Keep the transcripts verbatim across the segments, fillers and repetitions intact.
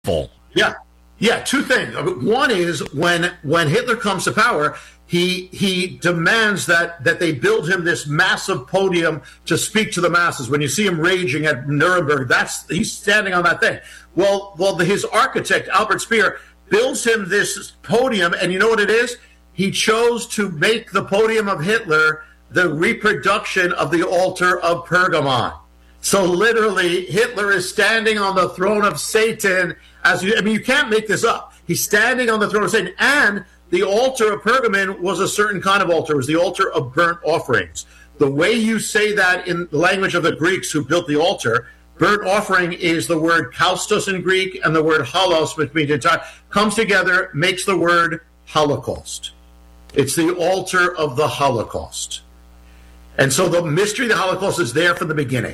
Full. Yeah. Yeah, two things. One is when when Hitler comes to power, he he demands that that they build him this massive podium to speak to the masses. When you see him raging at Nuremberg, that's he's standing on that thing. Well, well, the, his architect Albert Speer builds him this podium, and you know what it is? He chose to make the podium of Hitler the reproduction of the altar of Pergamon. So literally, Hitler is standing on the throne of Satan. As you, I mean, you can't make this up. He's standing on the throne of Satan, and the altar of Pergamon was a certain kind of altar. It was the altar of burnt offerings. The way you say that in the language of the Greeks who built the altar, burnt offering is the word kaustos in Greek, and the word halos, which means entire, comes together, makes the word Holocaust. It's the altar of the Holocaust. And so the mystery of the Holocaust is there from the beginning.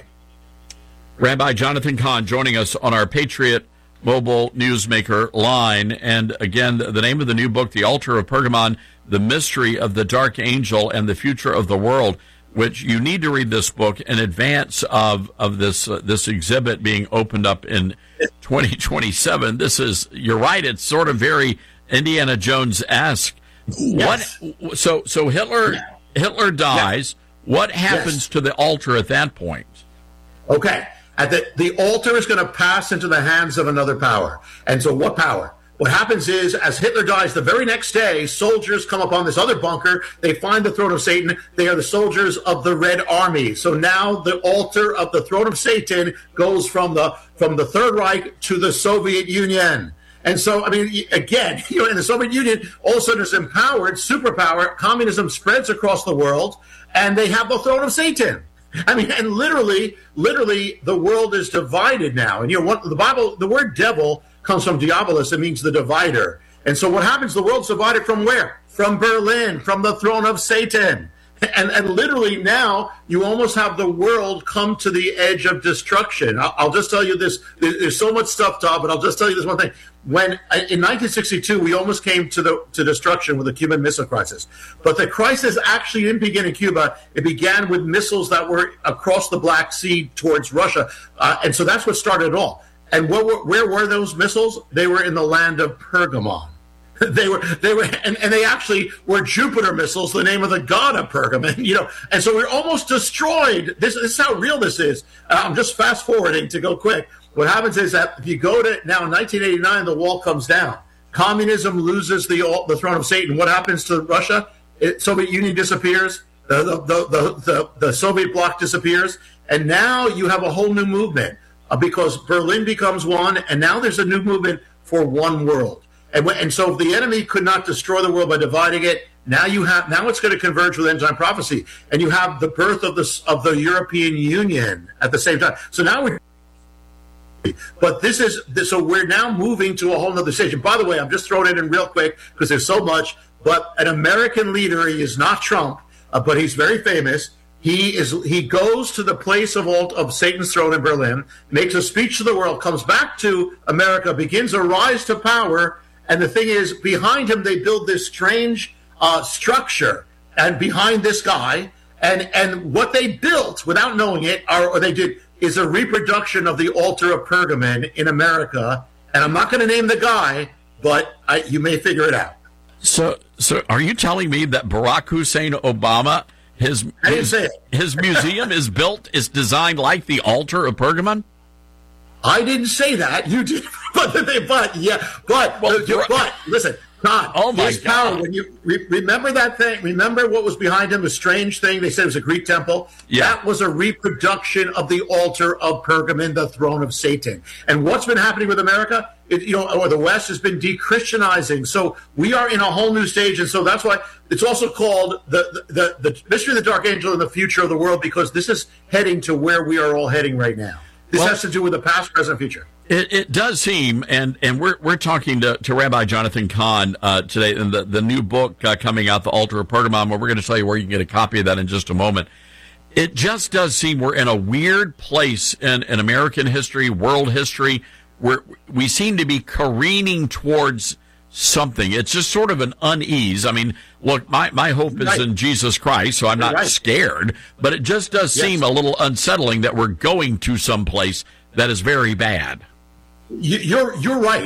Rabbi Jonathan Cahn joining us on our Patriot Mobile Newsmaker line. And again, the name of the new book, The Altar of Pergamon, The Mystery of the Dark Angel and the Future of the World, which you need to read this book in advance of, of this uh, this exhibit being opened up in twenty twenty-seven. This is, you're right, it's sort of very Indiana Jones-esque. Yes. What, so, so Hitler, yeah. Hitler dies. Yeah. What happens yes. to the altar at that point? Okay. At the, the altar is going to pass into the hands of another power. And so what power? What happens is, as Hitler dies, the very next day, soldiers come upon this other bunker. They find the throne of Satan. They are the soldiers of the Red Army. So now the altar of the throne of Satan goes from the from the Third Reich to the Soviet Union. And so, I mean, again, you know, in the Soviet Union, all of a sudden it's empowered, superpower, communism spreads across the world, and they have the throne of Satan. I mean, and literally, literally, the world is divided now. And, you know, what the Bible, the word devil comes from diabolos. It means the divider. And so what happens? The world's divided from where? From Berlin, from the throne of Satan. And, and literally now you almost have the world come to the edge of destruction. I'll, I'll just tell you this. There's so much stuff, Todd, but I'll just tell you this one thing. When in nineteen sixty-two, we almost came to the to destruction with the Cuban Missile Crisis. But the crisis actually didn't begin in Cuba. It began with missiles that were across the Black Sea towards Russia. Uh, and so that's what started it all. And what were, where were those missiles? They were in the land of Pergamon. They were, they were, and, and they actually were Jupiter missiles, the name of the god of Pergamon, you know. And so we're almost destroyed. This, this is how real this is. Uh, I'm just fast forwarding to go quick. What happens is that if you go to now in nineteen eighty-nine, the wall comes down. Communism loses the the throne of Satan. What happens to Russia? It, Soviet Union disappears. The the, the the the the Soviet bloc disappears, and now you have a whole new movement uh, because Berlin becomes one, and now there's a new movement for one world. And, when, and so if the enemy could not destroy the world by dividing it, now you have now it's going to converge with end time prophecy, and you have the birth of the of the European Union at the same time. So now we. But this is so we're now moving to a whole nother stage. And by the way, I'm just throwing it in real quick because there's so much. But an American leader, he is not Trump, uh, but he's very famous. He is he goes to the place of all, of Satan's throne in Berlin, makes a speech to the world, comes back to America, begins a rise to power. And the thing is, behind him, they build this strange uh, structure, and behind this guy, and and what they built without knowing it, are, or they did. is a reproduction of the altar of Pergamon in America. And I'm not going to name the guy, but I, you may figure it out. So so are you telling me that Barack Hussein Obama, his, I didn't his, say it. his museum is built, is designed like the altar of Pergamon? I didn't say that. You did. But, but yeah, but, well, uh, but listen. God, oh my his God. power. When you re- remember that thing, remember what was behind him, the strange thing. They said it was a Greek temple. Yeah. That was a reproduction of the altar of Pergamon, the throne of Satan. And what's been happening with America, it, you know, or the West has been de-Christianizing. So we are in a whole new stage, and so that's why it's also called the the, the, the mystery of the dark angel and the future of the world, because this is heading to where we are all heading right now. This well, has to do with the past, present, future. It, it does seem, and, and we're we're talking to, to Rabbi Jonathan Cahn uh, today, and the, the new book uh, coming out, The Altar of Pergamon, where we're going to tell you where you can get a copy of that in just a moment. It just does seem we're in a weird place in, in American history, world history, where we seem to be careening towards something. It's just sort of an unease. I mean, look, my, my hope is right. in Jesus Christ, so I'm not right. scared, but it just does yes. seem a little unsettling that we're going to some place that is very bad. You, you're you're right.